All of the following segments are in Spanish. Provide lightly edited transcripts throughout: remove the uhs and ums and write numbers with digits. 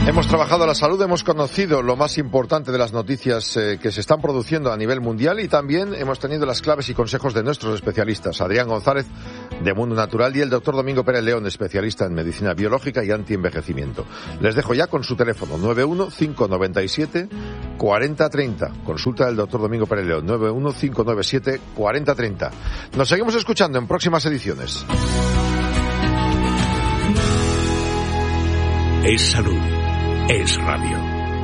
Hemos trabajado la salud, hemos conocido lo más importante de las noticias que se están produciendo a nivel mundial y también hemos tenido las claves y consejos de nuestros especialistas, Adrián González de Mundo Natural y el doctor Domingo Pérez León, especialista en medicina biológica y antienvejecimiento. Les dejo ya con su teléfono 91597-4030. Consulta del doctor Domingo Pérez León, 91597-4030. Nos seguimos escuchando en próximas ediciones. Es salud. Es radio.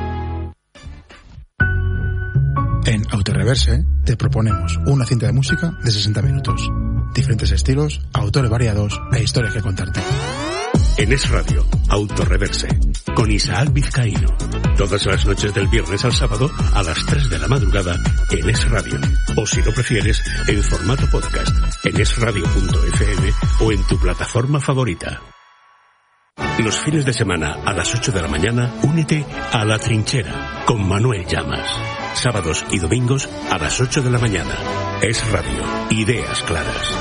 En Autoreverse te proponemos una cinta de música de 60 minutos. Diferentes estilos, autores variados e historias que contarte. En Es Radio, Autoreverse, con Isaac Vizcaíno. Todas las noches del viernes al sábado a las 3 de la madrugada en Es Radio. O si lo prefieres, en formato podcast, en esradio.fm o en tu plataforma favorita. Los fines de semana a las 8 de la mañana, únete a La Trinchera con Manuel Llamas. Sábados y domingos a las 8 de la mañana. Es Radio. Ideas claras.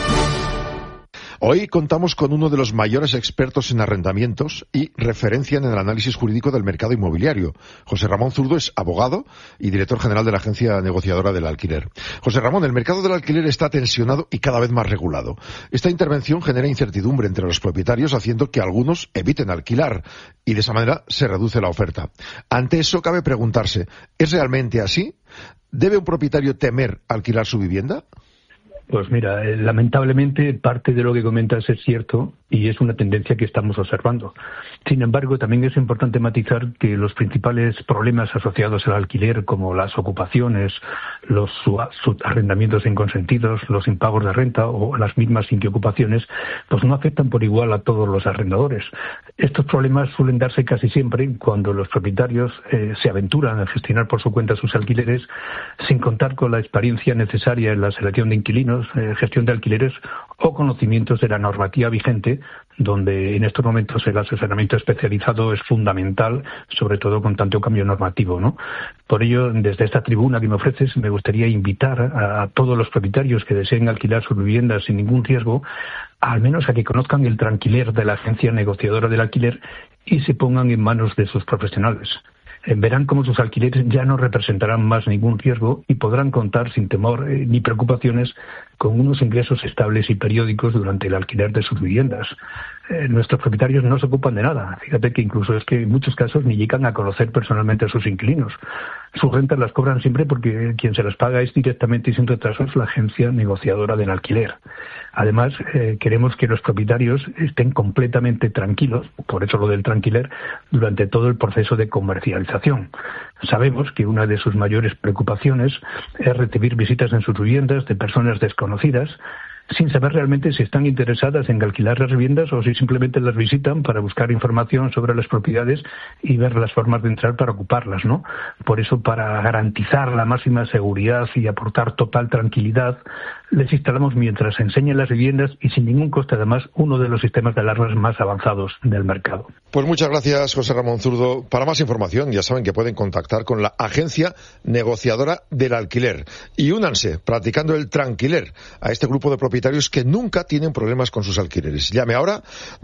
Hoy contamos con uno de los mayores expertos en arrendamientos y referencia en el análisis jurídico del mercado inmobiliario. José Ramón Zurdo es abogado y director general de la Agencia Negociadora del Alquiler. José Ramón, el mercado del alquiler está tensionado y cada vez más regulado. Esta intervención genera incertidumbre entre los propietarios, haciendo que algunos eviten alquilar y de esa manera se reduce la oferta. Ante eso cabe preguntarse, ¿es realmente así? ¿Debe un propietario temer alquilar su vivienda? Pues mira, lamentablemente parte de lo que comentas es cierto y es una tendencia que estamos observando. Sin embargo, también es importante matizar que los principales problemas asociados al alquiler, como las ocupaciones, los arrendamientos inconsentidos, los impagos de renta o las mismas ocupaciones, pues no afectan por igual a todos los arrendadores. Estos problemas suelen darse casi siempre cuando los propietarios se aventuran a gestionar por su cuenta sus alquileres sin contar con la experiencia necesaria en la selección de inquilinos, gestión de alquileres o conocimientos de la normativa vigente, donde en estos momentos el asesoramiento especializado es fundamental, sobre todo con tanto cambio normativo, ¿no? Por ello, desde esta tribuna que me ofreces, me gustaría invitar a todos los propietarios que deseen alquilar sus viviendas sin ningún riesgo, al menos a que conozcan el Tranquiler de la Agencia Negociadora del Alquiler y se pongan en manos de sus profesionales. Verán cómo sus alquileres ya no representarán más ningún riesgo y podrán contar sin temor ni preocupaciones con unos ingresos estables y periódicos durante el alquiler de sus viviendas. Nuestros propietarios no se ocupan de nada. Fíjate que incluso es que en muchos casos ni llegan a conocer personalmente a sus inquilinos. Sus rentas las cobran siempre porque quien se las paga es directamente y sin retrasos la Agencia Negociadora del Alquiler. Además, queremos que los propietarios estén completamente tranquilos, por eso lo del Tranquiler, durante todo el proceso de comercialización. Sabemos que una de sus mayores preocupaciones es recibir visitas en sus viviendas de personas desconocidas, sin saber realmente si están interesadas en alquilar las viviendas o si simplemente las visitan para buscar información sobre las propiedades y ver las formas de entrar para ocuparlas, ¿no? Por eso, para garantizar la máxima seguridad y aportar total tranquilidad, les instalamos mientras enseñan las viviendas y sin ningún coste, además, uno de los sistemas de alarmas más avanzados del mercado. Pues muchas gracias, José Ramón Zurdo. Para más información, ya saben que pueden contactar con la Agencia Negociadora del Alquiler y únanse, practicando el Tranquiler, a este grupo de propietarios que nunca tienen problemas con sus alquileres. Llame ahora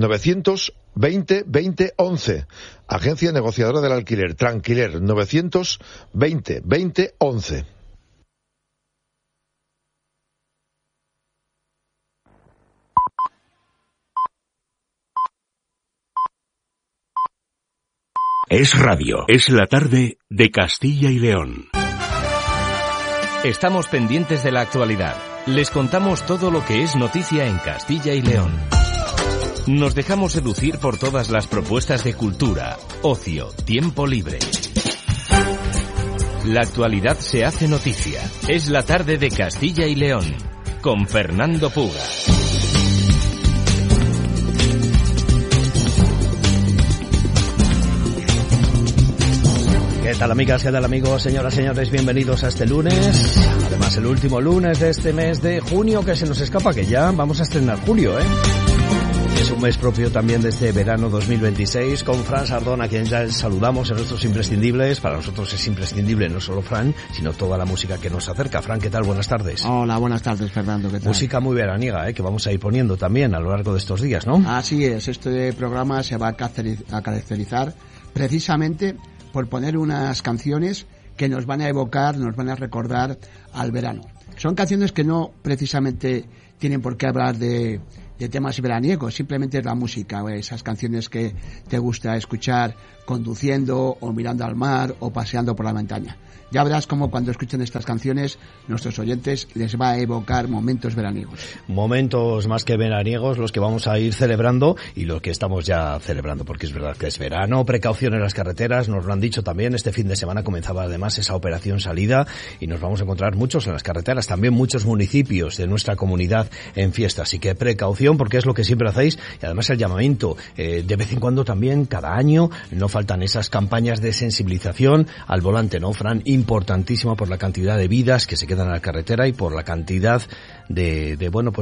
920-20-11. Agencia Negociadora del Alquiler, Tranquiler, 920-20-11. Es Radio, es la tarde de Castilla y León. Estamos pendientes de la actualidad. Les contamos todo lo que es noticia en Castilla y León. Nos dejamos seducir por todas las propuestas de cultura, ocio, tiempo libre. La actualidad se hace noticia. Es la tarde de Castilla y León, con Fernando Puga. ¿Qué tal, amigas? ¿Qué tal, amigos? Señoras, señores, bienvenidos a este lunes. Además, el último lunes de este mes de junio, que se nos escapa, que ya vamos a estrenar julio, ¿eh? Es un mes propio también de este verano 2026, con Fran Sardón, a quien ya saludamos en nuestros imprescindibles. Para nosotros es imprescindible no solo Fran, sino toda la música que nos acerca. Fran, ¿qué tal? Buenas tardes. Hola, buenas tardes, Fernando, ¿qué tal? Música muy veraniega, que vamos a ir poniendo también a lo largo de estos días, ¿no? Así es, este programa se va a caracterizar precisamente por poner unas canciones que nos van a evocar, nos van a recordar al verano. Son canciones que no precisamente tienen por qué hablar de temas veraniegos, simplemente es la música, esas canciones que te gusta escuchar conduciendo o mirando al mar o paseando por la montaña. Ya verás cómo cuando escuchen estas canciones, nuestros oyentes les va a evocar momentos veraniegos. Momentos más que veraniegos, los que vamos a ir celebrando y los que estamos ya celebrando, porque es verdad que es verano. Precaución en las carreteras, nos lo han dicho también. Este fin de semana comenzaba además esa operación salida y nos vamos a encontrar muchos en las carreteras, también muchos municipios de nuestra comunidad en fiesta. Así que precaución, porque es lo que siempre hacéis, y además el llamamiento, de vez en cuando también, cada año, no faltan esas campañas de sensibilización al volante, ¿no, Fran? Importantísima por la cantidad de vidas que se quedan en la carretera y por la cantidad de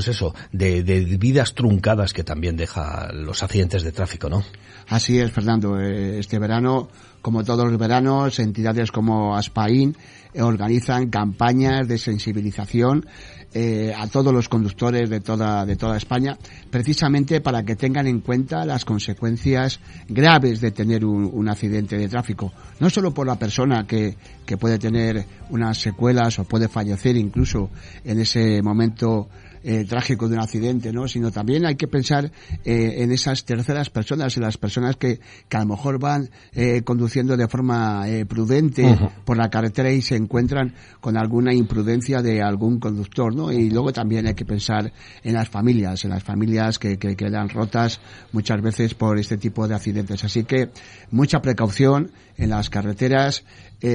vidas truncadas que también deja los accidentes de tráfico, ¿no? Así es, Fernando. Este verano, como todos los veranos, entidades como Aspain organizan campañas de sensibilización a todos los conductores de toda España, precisamente para que tengan en cuenta las consecuencias graves de tener un accidente de tráfico. No solo por la persona que puede tener unas secuelas o puede fallecer incluso en ese momento trágico de un accidente, ¿no? Sino también hay que pensar en esas terceras personas, en las personas que a lo mejor van conduciendo de forma prudente por la carretera y se encuentran con alguna imprudencia de algún conductor, ¿no? Y luego también hay que pensar en las familias que quedan rotas muchas veces por este tipo de accidentes. Así que mucha precaución en las carreteras.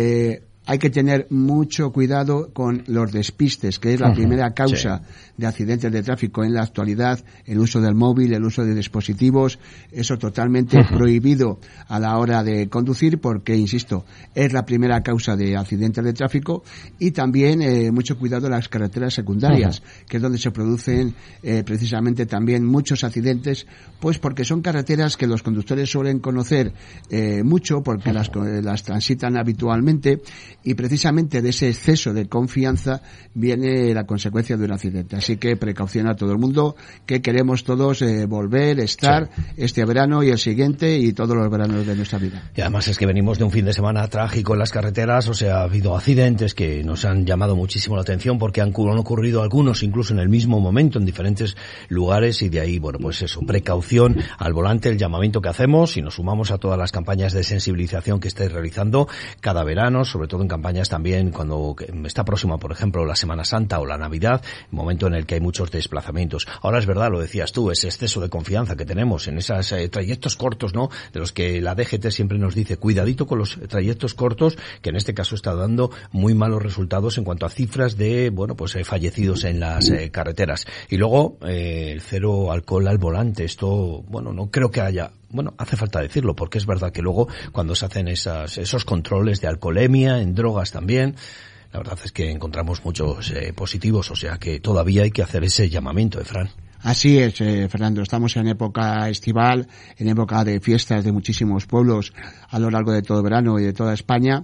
Hay que tener mucho cuidado con los despistes, que es la primera causa de accidentes de tráfico en la actualidad. El uso del móvil, el uso de dispositivos, eso totalmente prohibido a la hora de conducir, porque, insisto, es la primera causa de accidentes de tráfico. Y también mucho cuidado en las carreteras secundarias, que es donde se producen precisamente también muchos accidentes, pues porque son carreteras que los conductores suelen conocer mucho, porque las transitan habitualmente. Y precisamente de ese exceso de confianza viene la consecuencia de un accidente. Así que precaución a todo el mundo, que queremos todos volver a estar este verano y el siguiente y todos los veranos de nuestra vida. Y además es que venimos de un fin de semana trágico en las carreteras, o sea, ha habido accidentes que nos han llamado muchísimo la atención porque han ocurrido algunos incluso en el mismo momento en diferentes lugares, y de ahí, bueno, pues eso, precaución al volante, el llamamiento que hacemos, y nos sumamos a todas las campañas de sensibilización que estáis realizando cada verano, sobre todo en campañas también cuando está próxima, por ejemplo, la Semana Santa o la Navidad, momento en el que hay muchos desplazamientos. Ahora es verdad, lo decías tú, ese exceso de confianza que tenemos en esos trayectos cortos, ¿no?, de los que la DGT siempre nos dice, cuidadito con los trayectos cortos, que en este caso está dando muy malos resultados en cuanto a cifras de, bueno, pues fallecidos en las carreteras. Y luego, el cero alcohol al volante, esto, bueno, no creo que haya... Bueno, hace falta decirlo, porque es verdad que luego cuando se hacen esos controles de alcoholemia, en drogas también, la verdad es que encontramos muchos positivos, o sea que todavía hay que hacer ese llamamiento, Fran. Así es, Fernando, estamos en época estival, en época de fiestas de muchísimos pueblos a lo largo de todo el verano y de toda España.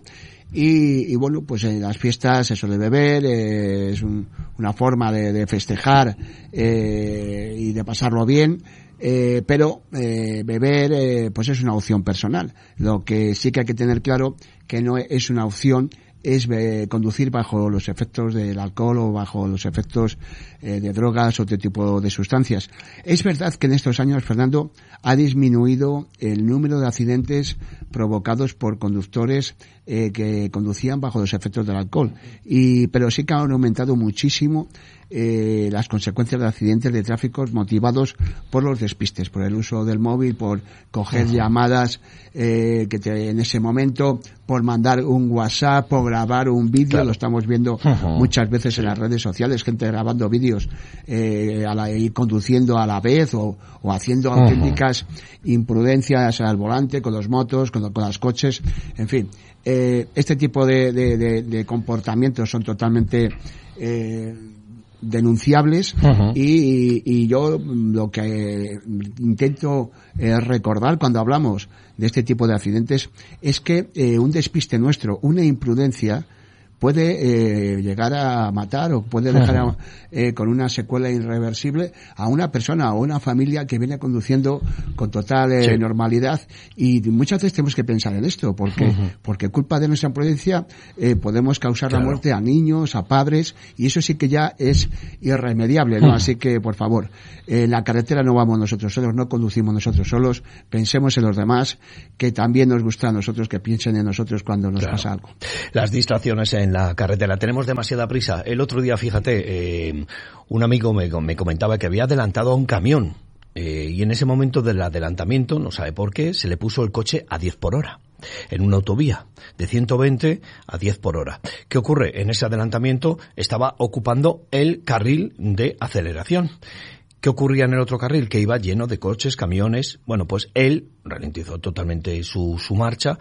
Y bueno, pues en las fiestas eso de beber es una forma de festejar y de pasarlo bien. Pero beber pues es una opción personal. Lo que sí que hay que tener claro que no es una opción es conducir bajo los efectos del alcohol o bajo los efectos de drogas o otro tipo de sustancias. Es verdad que en estos años, Fernando, ha disminuido el número de accidentes provocados por conductores que conducían bajo los efectos del alcohol, pero sí que han aumentado muchísimo las consecuencias de accidentes de tráfico motivados por los despistes, por el uso del móvil, por coger llamadas en ese momento, por mandar un WhatsApp, por grabar un vídeo. Claro. Lo estamos viendo muchas veces en las redes sociales, gente grabando vídeos y conduciendo a la vez o haciendo auténticas imprudencias al volante con los motos, con los coches, en fin. Este tipo de comportamientos son totalmente denunciables y yo lo que intento recordar cuando hablamos de este tipo de accidentes es que un despiste nuestro, una imprudencia, puede llegar a matar o puede dejar con una secuela irreversible a una persona o una familia que viene conduciendo con total normalidad. Y muchas veces tenemos que pensar en esto, porque culpa de nuestra imprudencia podemos causar la muerte a niños, a padres, y eso sí que ya es irremediable, ¿no? Así que, por favor, en la carretera no vamos nosotros solos, no conducimos nosotros solos, pensemos en los demás, que también nos gusta a nosotros que piensen en nosotros cuando nos pasa algo. Las distracciones en la carretera, tenemos demasiada prisa. El otro día, fíjate, un amigo me comentaba que había adelantado a un camión, y en ese momento del adelantamiento, no sabe por qué, se le puso el coche a 10 por hora. En una autovía de 120 a 10 por hora. ¿Qué ocurre? En ese adelantamiento estaba ocupando el carril de aceleración. ¿Qué ocurría en el otro carril? Que iba lleno de coches, camiones. Bueno, pues él ralentizó totalmente su marcha.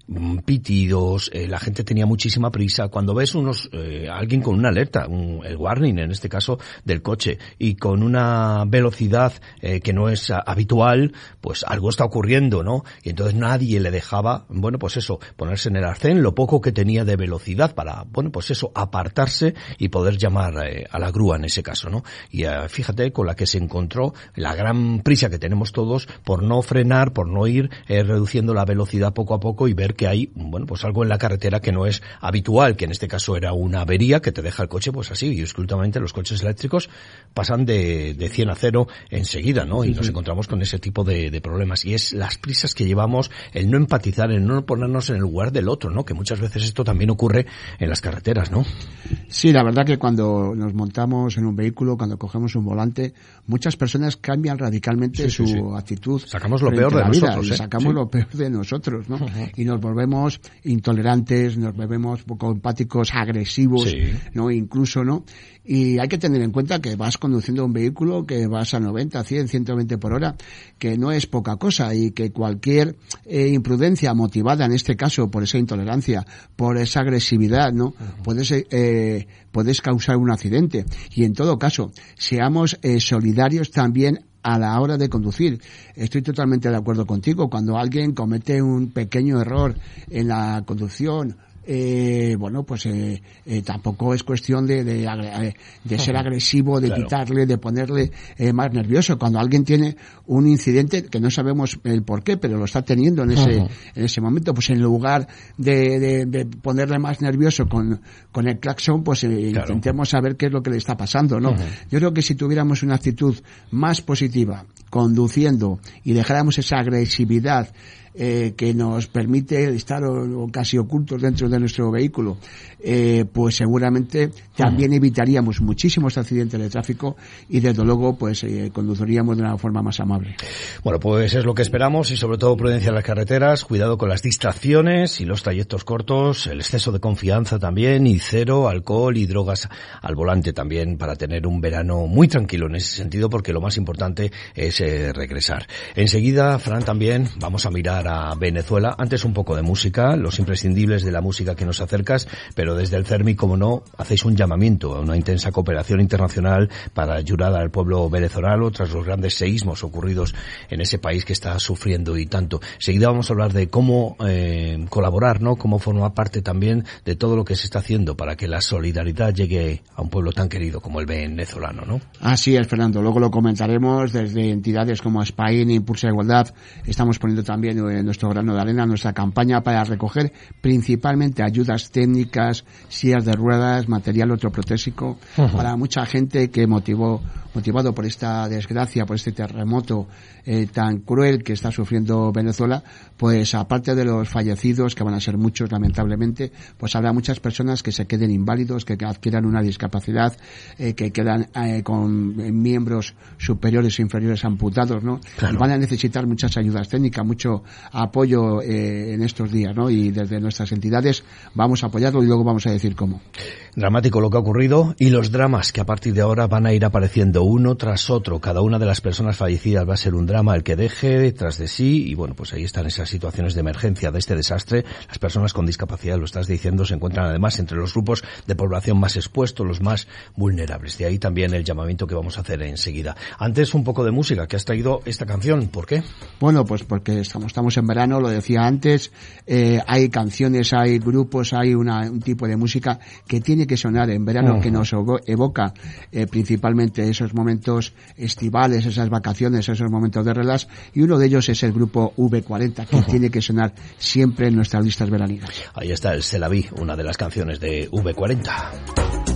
Pitidos, la gente tenía muchísima prisa. Cuando ves alguien con una alerta, el warning en este caso del coche, y con una velocidad que no es habitual, pues algo está ocurriendo, ¿no? Y entonces nadie le dejaba, bueno, pues eso, ponerse en el arcén, lo poco que tenía de velocidad para, bueno, pues eso, apartarse y poder llamar a la grúa en ese caso, ¿no? Y fíjate con la que se encontró, la gran prisa que tenemos todos por no frenar, por no ir reduciendo la velocidad poco a poco y ver que hay, bueno, pues algo en la carretera que no es habitual, que en este caso era una avería que te deja el coche pues así, y exclusivamente los coches eléctricos pasan de 100 a 0 enseguida, ¿no? Y nos encontramos con ese tipo de problemas, y es las prisas que llevamos, el no empatizar, el no ponernos en el lugar del otro, ¿no? Que muchas veces esto también ocurre en las carreteras, ¿no? Sí, la verdad que cuando nos montamos en un vehículo, cuando cogemos un volante, muchas personas cambian radicalmente su actitud. Sacamos lo peor de nosotros, sacamos lo peor de nosotros, ¿no? Y nos volvemos intolerantes, nos volvemos poco empáticos, agresivos, ¿no? Incluso, ¿no? Y hay que tener en cuenta que vas conduciendo un vehículo, que vas a 90, 100, 120 por hora, que no es poca cosa, y que cualquier imprudencia motivada, en este caso, por esa intolerancia, por esa agresividad, ¿no? Puedes causar un accidente. Y en todo caso, seamos solidarios también a la hora de conducir. Estoy totalmente de acuerdo contigo. Cuando alguien comete un pequeño error en la conducción, bueno, pues tampoco es cuestión de ser agresivo, de quitarle, de ponerle más nervioso. Cuando alguien tiene un incidente que no sabemos el por qué, pero lo está teniendo en ese momento, pues en lugar de ponerle más nervioso con el claxon, pues intentemos saber qué es lo que le está pasando, ¿no? Yo creo que si tuviéramos una actitud más positiva conduciendo y dejáramos esa agresividad que nos permite estar casi ocultos dentro de nuestro vehículo, pues seguramente también evitaríamos muchísimos accidentes de tráfico y desde luego pues conduciríamos de una forma más amable. Bueno, pues es lo que esperamos, y sobre todo prudencia en las carreteras, cuidado con las distracciones y los trayectos cortos, el exceso de confianza también, y cero alcohol y drogas al volante también, para tener un verano muy tranquilo en ese sentido, porque lo más importante es regresar. Enseguida, Fran, también vamos a mirar a Venezuela. Antes un poco de música, los imprescindibles de la música que nos acercas, pero desde el CERMI, como no, hacéis un llamamiento a una intensa cooperación internacional para ayudar al pueblo venezolano tras los grandes seísmos ocurridos en ese país que está sufriendo y tanto. Enseguida vamos a hablar de cómo colaborar, ¿no? Cómo formar parte también de todo lo que se está haciendo para que la solidaridad llegue a un pueblo tan querido como el venezolano, ¿no? Así es, Fernando. Luego lo comentaremos. Desde entidades como Spain, Impulsa Igualdad, estamos poniendo también nuestro grano de arena, nuestra campaña para recoger principalmente ayudas técnicas, sillas de ruedas, material ortoprotésico, para mucha gente que motivado por esta desgracia, por este terremoto tan cruel que está sufriendo Venezuela, pues aparte de los fallecidos, que van a ser muchos lamentablemente, pues habrá muchas personas que se queden inválidos, que adquieran una discapacidad, que quedan con miembros superiores e inferiores amputados, ¿no? Claro. Y van a necesitar muchas ayudas técnicas, mucho apoyo en estos días, ¿no? Y desde nuestras entidades vamos a apoyarlo y luego vamos a decir cómo. Dramático lo que ha ocurrido, y los dramas que a partir de ahora van a ir apareciendo uno tras otro. Cada una de las personas fallecidas va a ser un drama el que deje tras de sí, y bueno, pues ahí están esas situaciones de emergencia de este desastre. Las personas con discapacidad, lo estás diciendo, se encuentran además entre los grupos de población más expuestos, los más vulnerables. De ahí también el llamamiento que vamos a hacer enseguida. Antes un poco de música, que has traído esta canción. ¿Por qué? Bueno, pues porque estamos estamos en verano, lo decía antes, hay canciones, hay grupos, hay un tipo de música que tiene que sonar en verano, que nos evoca principalmente esos momentos estivales, esas vacaciones, esos momentos de relax, y uno de ellos es el grupo V40, que tiene que sonar siempre en nuestras listas veraniegas. Ahí está el C'est la vie, una de las canciones de V40.